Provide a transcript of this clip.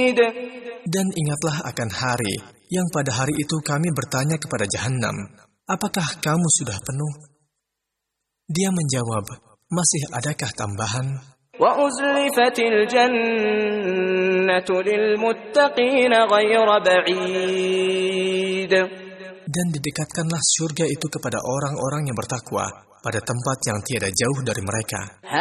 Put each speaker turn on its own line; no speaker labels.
Dan ingatlah akan hari yang pada hari itu kami bertanya kepada Jahannam, apakah kamu sudah penuh? Dia menjawab, masih adakah tambahan?
وَأُزْلِفَتِ الْجَنَّةُ لِلْمُتَّقِينَ غَيْرَ بَعِيدٍ.
Dan didekatkanlah surga itu kepada orang-orang yang bertakwa pada tempat yang tiada jauh dari mereka.